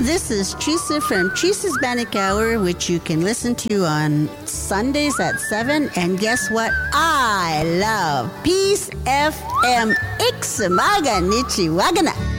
This is Teresa from Teresa's Manic Hour, which you can listen to on Sundays at 7. And guess what? I love Peace FM. Ixamaga Nichiwagana.